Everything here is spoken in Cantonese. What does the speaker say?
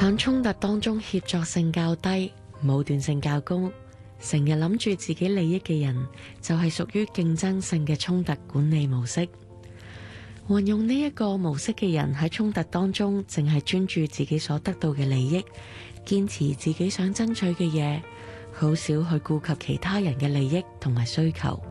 響衝突當中協作性較低、武斷性較高，成日諗住自己利益嘅人，就係屬於競爭性嘅衝突管理模式。運用呢一個模式嘅人喺衝突當中，淨係專注自己所得到嘅利益，堅持自己想爭取嘅嘢，好少去顧及其他人嘅利益同埋需求。